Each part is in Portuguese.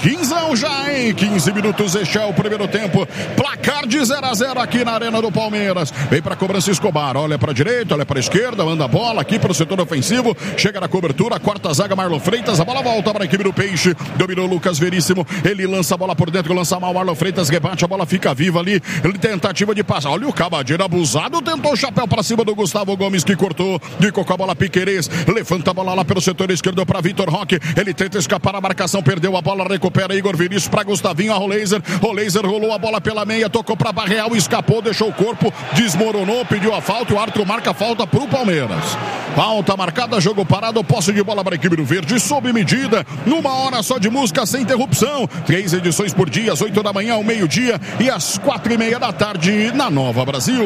15 já, hein? 15 minutos, este é o primeiro tempo. Placar de 0-0 aqui na Arena do Palmeiras. Vem pra cobrança Escobar, olha pra direita, olha pra esquerda, manda a bola aqui pro setor ofensivo. Chega na cobertura, corta a zaga, Marlon Freitas, a bola volta para a equipe do Peixe. Dominou Lucas Veríssimo, ele lança a bola por dentro, lança mal, Marlon Freitas rebate, a bola fica viva ali. Ele tentativa de passar, olha o Cabadeiro abusado, tentou o chapéu pra cima do Gustavo Gomes, que cortou, ficou com a bola Piquerez, levanta a bola lá pelo setor esquerdo para Vitor Roque, ele tenta escapar a marcação, perdeu a bola, recupera Igor Vinícius para Gustavinho, a Roleiser rolou a bola pela meia, tocou para Barreal, escapou, deixou o corpo, desmoronou, pediu a falta, o árbitro marca a falta pro Palmeiras. Falta marcada, jogo parado, posse de bola para a equipe do Verde, sob medida, numa hora só de música sem interrupção, 3 edições por dia, às 8 da manhã, ao meio-dia e às 4:30 da tarde na Nova Brasil.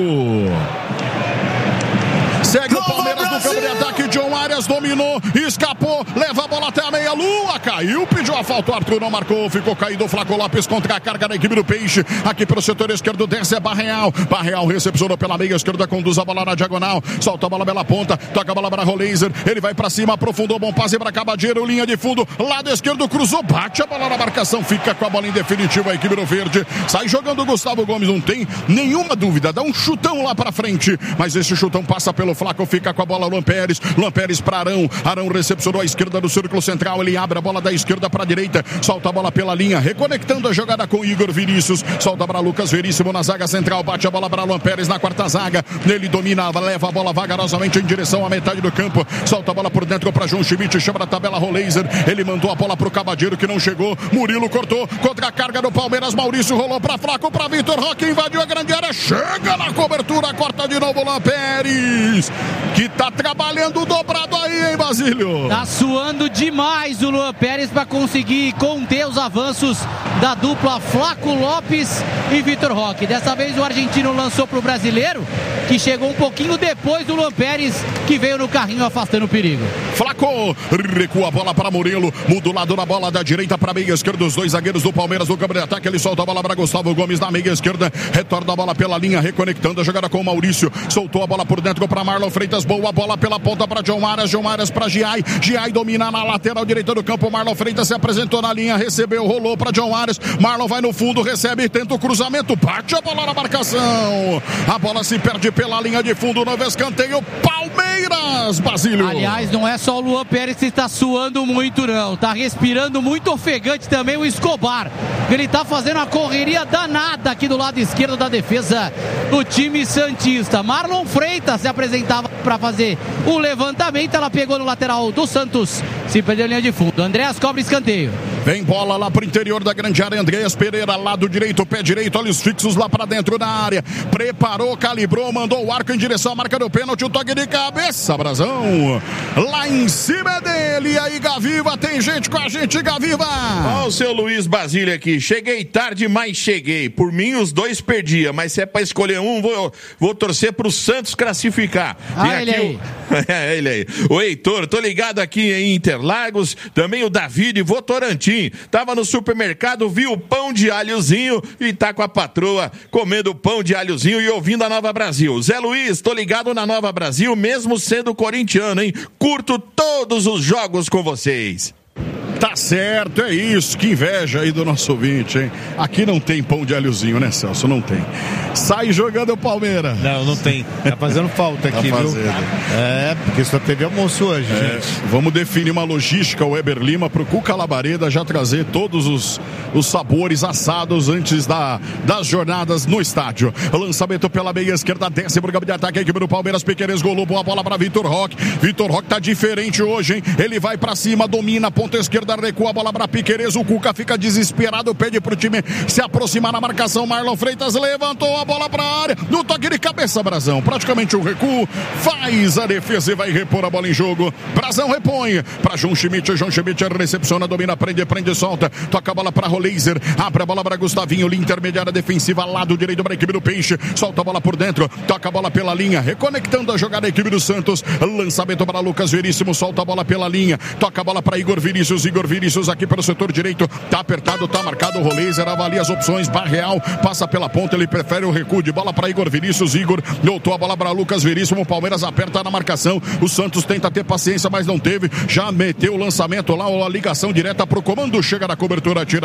Segue o Palmeiras no campo de ataque, John Arias dominou, escapou, leva a bola até a meia-lua, caiu, pediu a falta, o Arthur não marcou, ficou caído o Flaco Lopes contra a carga da equipe do Peixe, aqui pelo setor esquerdo, desce é Barreal recepcionou pela meia esquerda, conduz a bola na diagonal, solta a bola pela ponta, toca a bola para Roleiser, ele vai pra cima, aprofundou, bom passe para Cabadeiro, linha de fundo, lado esquerdo, cruzou, bate a bola na marcação, fica com a bola em definitivo a equipe do Verde, sai jogando o Gustavo Gomes, não tem nenhuma dúvida, dá um chutão lá pra frente, mas esse chutão passa pelo Flaco, fica com a bola Luan Pérez para Arão recepcionou a esquerda do círculo central, ele abre a bola da esquerda para a direita, solta a bola pela linha, reconectando a jogada com Igor Vinícius, solta para Lucas Veríssimo na zaga central, bate a bola para Luan Pérez na quarta zaga, ele domina, leva a bola vagarosamente em direção à metade do campo, solta a bola por dentro para João Schmidt, chama na tabela Roleiser, ele mandou a bola para o Cabadeiro que não chegou, Murilo cortou, contra a carga do Palmeiras, Maurício rolou para Flaco, para Vitor Roque, invadiu a grande área, chega na cobertura, corta de novo Luan Pérez, que tá trabalhando dobrado aí, hein, Basílio? Tá suando demais o Luan Pérez para conseguir conter os avanços da dupla Flaco Lopes e Vitor Roque. Dessa vez o argentino lançou pro brasileiro, que chegou um pouquinho depois do Luan Pérez, que veio no carrinho afastando o perigo. Flaco recua a bola para Murilo, muda o lado da bola da direita para a meia esquerda, os dois zagueiros do Palmeiras no campo de ataque, ele solta a bola para Gustavo Gomes na meia esquerda, retorna a bola pela linha, reconectando a jogada com o Maurício, soltou a bola por dentro para Marlon Freitas, boa bola pela ponta para John Arias para Giai domina na lateral direita do campo, Marlon Freitas se apresentou na linha, recebeu, rolou para John Arias, Marlon vai no fundo, recebe, tenta o cruzamento, bate a bola na marcação, a bola se perde pela linha de fundo, novo escanteio, Palmeiras, Basílio. Aliás, não é só o Luan Pérez que está suando muito não, tá respirando muito ofegante também o Escobar, ele tá fazendo uma correria danada aqui do lado esquerdo da defesa do time santista. Marlon Freitas se apresentava para fazer o levantamento, ela pegou no lateral do Santos, se perdeu a linha de fundo, Andréas cobra escanteio. Vem bola lá pro interior da grande área, Andréas Pereira, lado direito, pé direito, olhos fixos lá pra dentro da área, preparou, calibrou, mandou o arco em direção à marca do pênalti, o toque de cabeça, Brazão, lá em cima dele, e aí Gaviva, tem gente com a gente, Gaviva. Ó o seu Luiz Basílio aqui, cheguei tarde, mas cheguei, por mim os dois perdia, mas se é pra escolher um, vou torcer pro Santos classificar. Ele aí. Ele aí. O Heitor, tô ligado aqui em Interlagos, também o David, Votorantim, tava no supermercado, viu o pão de alhozinho e tá com a patroa comendo pão de alhozinho e ouvindo a Nova Brasil. Zé Luiz, tô ligado na Nova Brasil, mesmo sendo corintiano, hein? Curto todos os jogos com vocês. Tá certo, é isso, que inveja aí do nosso ouvinte, hein? Aqui não tem pão de alhozinho, né, Celso? Não tem. Sai jogando o Palmeiras. Não tem. Tá fazendo falta aqui, tá viu? Porque só teve almoço hoje, gente. Vamos definir uma logística, o Weber Lima, pro Cuca Labareda já trazer todos os sabores assados antes das jornadas no estádio. Lançamento pela meia esquerda, desce pro campo de ataque, a equipe do Palmeiras, Piquerez golou, boa bola pra Vitor Roque. Vitor Roque tá diferente hoje, hein? Ele vai pra cima, domina, ponta esquerda, recua a bola para Piquerez, o Cuca fica desesperado, pede pro time se aproximar na marcação, Marlon Freitas levantou a bola para a área, no toque de cabeça, Brazão, praticamente um recuo, faz a defesa e vai repor a bola em jogo, Brazão repõe para João Schmidt recepciona, domina, prende, solta, toca a bola para Roleiser, abre a bola para Gustavinho, linha intermediária defensiva, lado direito para a equipe do Peixe, solta a bola por dentro, toca a bola pela linha, reconectando a jogada da equipe do Santos, lançamento para Lucas Veríssimo, solta a bola pela linha, toca a bola para Igor Vinícius aqui pelo setor direito, tá apertado, tá marcado, o Roleiser avalia as opções, Barreal passa pela ponta, ele prefere o recuo de bola para Igor Vinícius, Igor voltou a bola para Lucas Veríssimo, o Palmeiras aperta na marcação, o Santos tenta ter paciência, mas não teve, já meteu o lançamento lá, a ligação direta pro comando, chega na cobertura, tira